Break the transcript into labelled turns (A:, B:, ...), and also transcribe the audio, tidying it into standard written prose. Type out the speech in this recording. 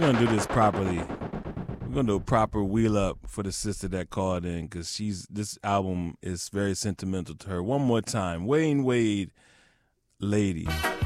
A: gonna do this properly. We're gonna do a proper wheel up for the sister that called in because this album is very sentimental to her. One more time, Wayne Wade, Lady.